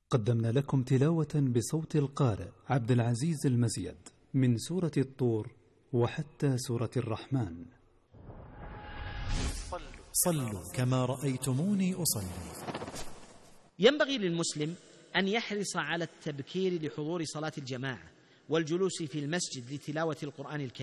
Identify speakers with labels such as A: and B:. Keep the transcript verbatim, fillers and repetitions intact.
A: قدمنا لكم تلاوة بصوت القارئ عبد العزيز المزيد من سورة الطور وحتى سورة الرحمن.
B: صلوا كما رأيتموني أصلي.
C: ينبغي للمسلم أن يحرص على التبكير لحضور صلاة الجماعة والجلوس في المسجد لتلاوة القرآن الكريم.